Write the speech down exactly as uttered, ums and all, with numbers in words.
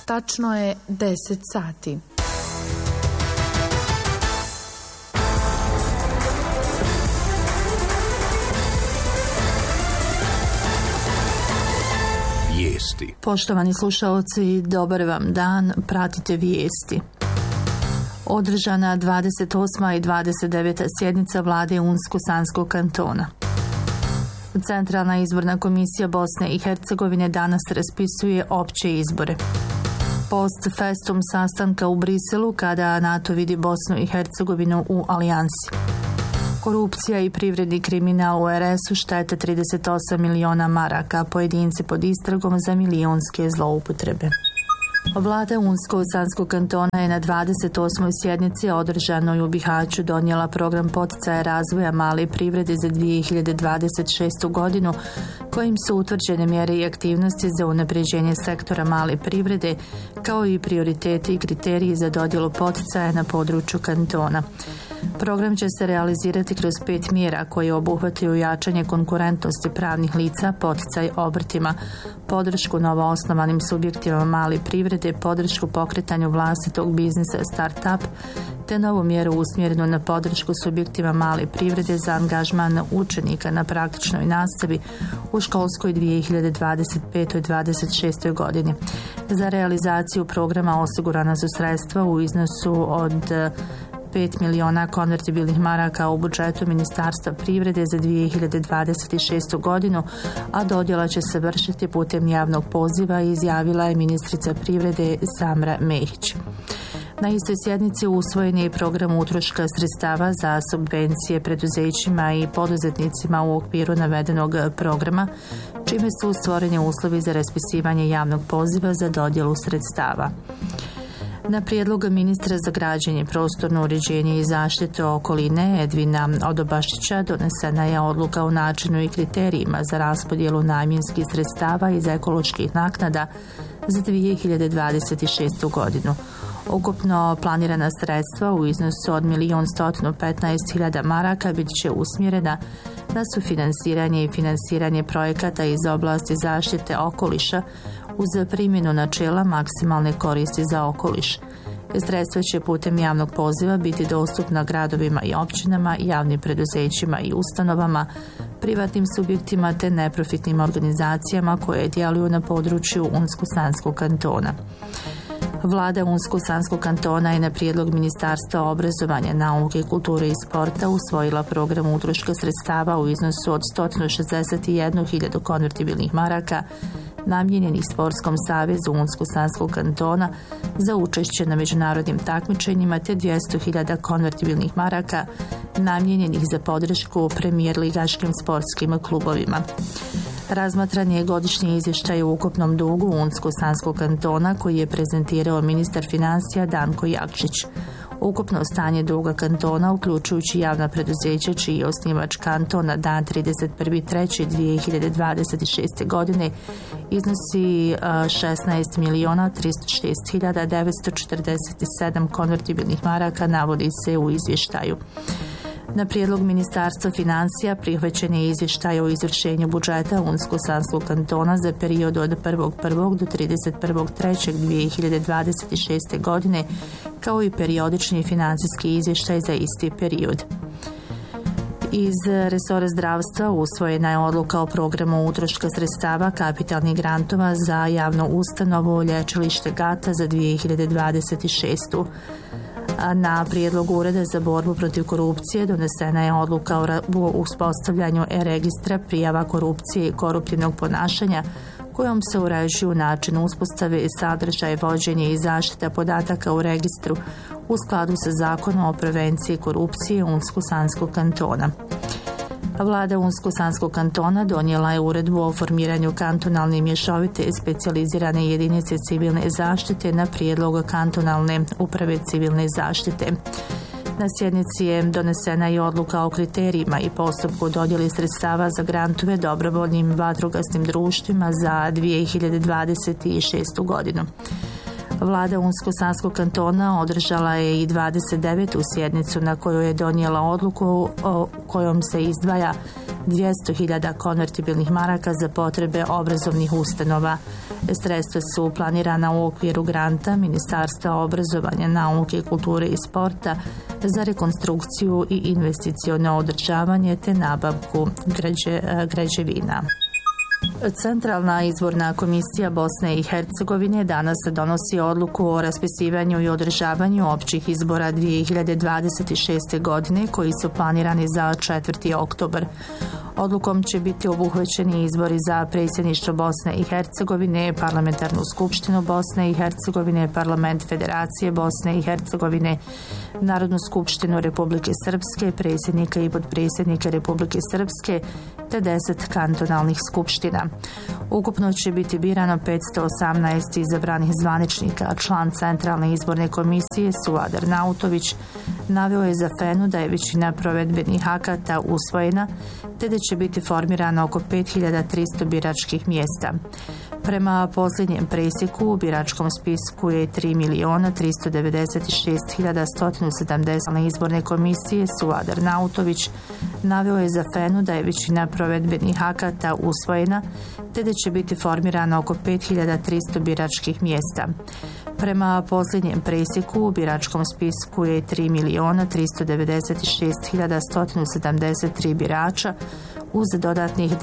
Tačno je deset sati. Vijesti. Poštovani slušalci, dobar vam dan, pratite vijesti. Održana dvadeset osma i dvadeset deveta sjednica vlade Unsko-Sanskog kantona. Centralna izborna komisija Bosne i Hercegovine danas raspisuje opće izbore. Post festum sastanka u Briselu kada NATO vidi Bosnu i Hercegovinu u alijansi. Korupcija i privredni kriminal u er es u štete trideset osam miliona maraka, pojedinci pod istragom za milijunske zloupotrebe. Vlada Unsko-Sanskog kantona je na dvadeset osmoj sjednici održanoj u Bihaću donijela program poticaja razvoja male privrede za dvije hiljade dvadeset šestu godinu, kojim su utvrđene mjere i aktivnosti za unapređenje sektora male privrede, kao i prioriteti i kriteriji za dodjelu poticaja na području kantona. Program će se realizirati kroz pet mjera koje obuhvataju jačanje konkurentnosti pravnih lica, poticaj obrtima, podršku novoosnovanim subjektima male privrede, podršku pokretanju vlastitog biznisa start-up, te novu mjeru usmjerenu na podršku subjektima male privrede za angažman učenika na praktičnoj nastavi u školskoj dvije hiljade dvadeset pete dvadeset šeste godini. Za realizaciju programa osigurana su sredstva u iznosu od pet miliona konvertibilnih maraka u budžetu Ministarstva privrede za dvije hiljade dvadeset šestu godinu, a dodjela će se vršiti putem javnog poziva, izjavila je ministrica privrede Samra Mehić. Na istoj sjednici usvojen je i program utroška sredstava za subvencije preduzećima i poduzetnicima u okviru navedenog programa, čime su stvoreni uslovi za raspisivanje javnog poziva za dodjelu sredstava. Na prijedlog ministra za građenje, prostorno uređenje i zaštite okoline Edvina Odobašića donesena je odluka o načinu i kriterijima za raspodjelu namjenskih sredstava iz ekoloških naknada za dvije hiljade dvadeset šestu godinu. Ukupno planirana sredstva u iznosu od milion sto petnaest hiljada maraka bit će usmjerena na sufinansiranje i finansiranje projekata iz oblasti zaštite okoliša uz primjenu načela maksimalne koristi za okoliš. Sredstva će putem javnog poziva biti dostupna gradovima i općinama, javnim preduzećima i ustanovama, privatnim subjektima te neprofitnim organizacijama koje djeluju na području Unsko-Sanskog kantona. Vlada Unsko-Sanskog kantona je na prijedlog Ministarstva obrazovanja, nauke, kulture i sporta usvojila program utroška sredstava u iznosu od sto šezdeset jednu hiljadu konvertibilnih maraka namijenjenih Sportskom savezu Unsko-Sanskog kantona za učešće na međunarodnim takmičenjima te dvjesto hiljada konvertibilnih maraka namijenjenih za podršku premijer ligaškim sportskim klubovima. Razmatran je godišnji izvještaj u ukupnom dugu Unsko-Sanskog kantona koji je prezentirao ministar financija Danko Jakšić. Ukupno stanje duga kantona, uključujući javna preduzeća čiji je osnivač kanton na dan trideset prvi treći dvije hiljade dvadeset šeste godine, iznosi šesnaest miliona tristo šest hiljada devetsto četrdeset sedam konvertibilnih maraka, navodi se u izvještaju. Na prijedlog Ministarstva financija prihvaćen je izvještaj o izvršenju budžeta Unsko-Sanskog kantona za period od prvog prvog do trideset prvog trećeg dvije hiljade dvadeset šeste godine, kao i periodični financijski izvještaj za isti period. Iz resora zdravstva usvojena je odluka o programu utroška sredstava kapitalnih grantova za javnu ustanovu Lječilište Gata za dvije hiljade dvadeset šestu. Na prijedlog Ureda za borbu protiv korupcije donesena je odluka o uspostavljanju e-registra prijava korupcije i koruptivnog ponašanja kojom se uređuju način uspostave, sadržaj, vođenje i zaštita podataka u registru u skladu sa Zakonom o prevenciji korupcije Unsko-Sanskog kantona. Vlada Unsko-Sanskog kantona donijela je uredbu o formiranju kantonalne mješovite specijalizirane jedinice civilne zaštite na prijedlog kantonalne uprave civilne zaštite. Na sjednici je donesena i odluka o kriterijima i postupku dodjeli sredstava za grantove dobrovoljnim vatrogasnim društvima za dvije hiljade dvadeset šestu godinu. Vlada Unsko-Sanskog kantona održala je i dvadeset devetu sjednicu na kojoj je donijela odluku o kojom se izdvaja dvjesto hiljada konvertibilnih maraka za potrebe obrazovnih ustanova. Sredstva su planirana u okviru granta Ministarstva obrazovanja, nauke, kulture i sporta za rekonstrukciju i investiciono održavanje te nabavku građe, građevina. Centralna izborna komisija Bosne i Hercegovine danas donosi odluku o raspisivanju i održavanju općih izbora dvije hiljade dvadeset šeste. godine koji su planirani za četvrti oktobar. Odlukom će biti obuhvaćeni izbori za predsjedništvo Bosne i Hercegovine, parlamentarnu skupštinu Bosne i Hercegovine, parlament Federacije Bosne i Hercegovine, Narodnu skupštinu Republike Srpske, predsjednika i potpredsjednika Republike Srpske te deset kantonalnih skupština. Ukupno će biti birano petsto osamnaest izabranih zvaničnika. Član Centralne izborne komisije Suadar Nautović naveo je za Fenu da je većina provedbenih akata usvojena te da će biti formirano oko pet hiljada tristo biračkih mjesta. Prema posljednjem presjeku u biračkom spisku je tri miliona tristo devedeset šest hiljada sto sedamdeset. Izborne komisije Suadar Nautović naveo je za Fenu da je većina provedbenih akata usvojena te da će biti formirano oko pet hiljada tristo biračkih mjesta. Prema posljednjem presjeku u biračkom spisku je tri miliona tristo devedeset šest hiljada sto sedamdeset tri birača uz dodatnih